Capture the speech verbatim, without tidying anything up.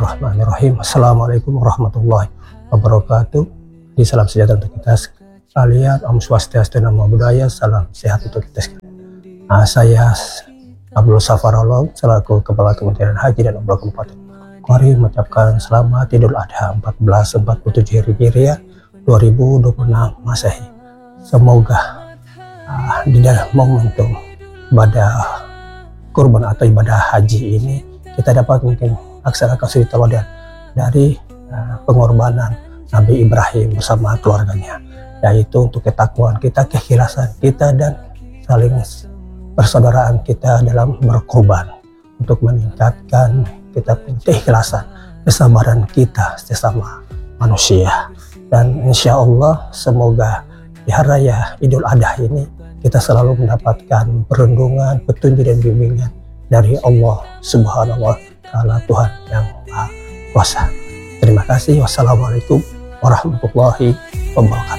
Bismillahirrahmanirrahim. Assalamualaikum warahmatullahi wabarakatuh. Di salam sejahtera untuk kita sekalian. Om Swastiastu, Namo Buddhaya. Salam sehat untuk kita sekalian. Nah, saya Abdul Safarolog selaku Kepala Kementerian Haji dan Umroh Kabupaten Mari mengucapkan selamat Idul Adha seribu empat ratus empat puluh tujuh Hijriah dua ribu dua puluh enam Masehi. Semoga uh, di dalam momentum ibadah kurban atau ibadah haji ini kita dapat mungkin laksanakan suri teladan dari uh, pengorbanan Nabi Ibrahim bersama keluarganya, yaitu untuk ketakwaan kita, keikhlasan kita, dan saling persaudaraan kita dalam berkorban untuk meningkatkan kita keikhlasan, kesabaran kita sesama manusia. Dan insya Allah semoga di hari raya Idul Adha ini kita selalu mendapatkan perlindungan, petunjuk dan bimbingan dari Allah Subhanahu wa Ta'ala, Tuhan yang Maha Kuasa. Terima kasih. Wassalamualaikum warahmatullahi wabarakatuh.